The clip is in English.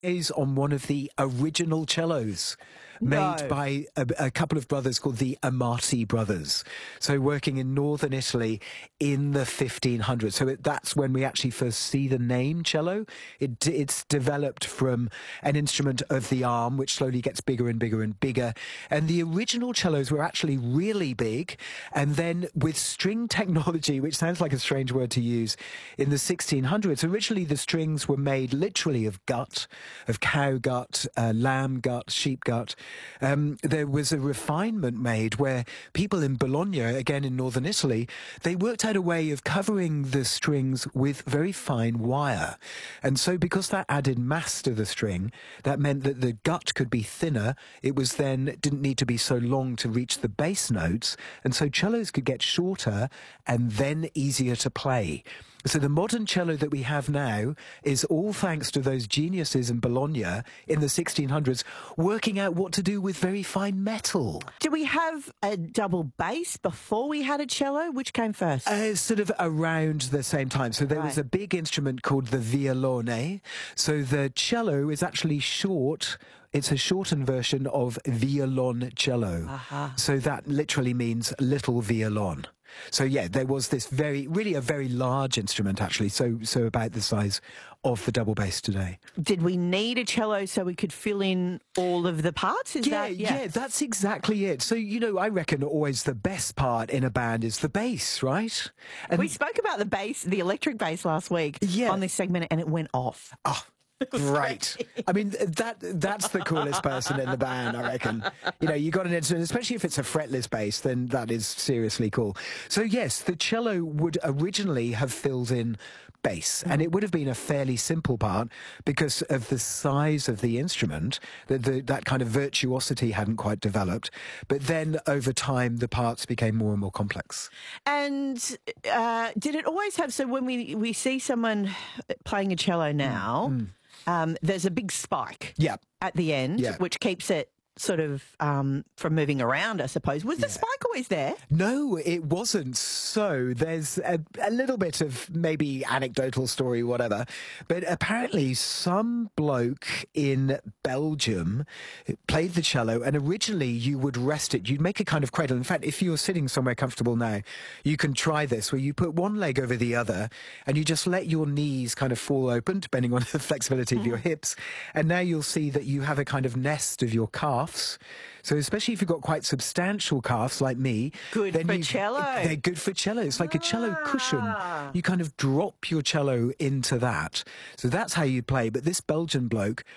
Is on one of the original cellos made by a couple of brothers called the Amati brothers. So working in northern Italy in the 1500s. So that's when we actually first see the name cello. It's developed from an instrument of the arm, which slowly gets bigger and bigger and bigger. And the original cellos were actually really big. And then with string technology, which sounds like a strange word to use, in the 1600s, originally the strings were made literally of gut, of cow gut, lamb gut, sheep gut. There was a refinement made where people in Bologna, again in northern Italy, they worked out a way of covering the strings with very fine wire. And so because that added mass to the string, that meant that the gut could be thinner. It was then didn't need to be so long to reach the bass notes. And so cellos could get shorter and then easier to play. So the modern cello that we have now is all thanks to those geniuses in Bologna in the 1600s working out what to do with very fine metal. Did we have a double bass before we had a cello? Which came first? Sort of around the same time. So there was a big instrument called the violone. So the cello is actually short. It's a shortened version of violoncello. So that literally means little violon. So yeah, there was this really a very large instrument actually, so about the size of the double bass today. Did we need a cello so we could fill in all of the parts? Yeah, that's exactly it. So, I reckon always the best part in a band is the bass, right? And we spoke about the bass, the electric bass last week on this segment, and it went off. Oh. Great. I mean, that's the coolest person in the band, I reckon. You got an instrument, especially if it's a fretless bass, then that is seriously cool. So yes, the cello would originally have filled in bass, and it would have been a fairly simple part because of the size of the instrument, that kind of virtuosity hadn't quite developed. But then over time, the parts became more and more complex. And did it always have, so when we see someone playing a cello now, there's a big spike at the end, which keeps it sort of from moving around, I suppose. Was the spike always there? No, it wasn't. So there's a little bit of maybe anecdotal story, whatever. But apparently some bloke in Belgium played the cello, and originally you would rest it. You'd make a kind of cradle. In fact, if you're sitting somewhere comfortable now, you can try this, where you put one leg over the other and you just let your knees kind of fall open, depending on the flexibility of your hips. And now you'll see that you have a kind of nest of your calves. So especially if you've got quite substantial calves like me. Good for cello. They're good for cello. It's like a cello cushion. You kind of drop your cello into that. So that's how you play. But this Belgian bloke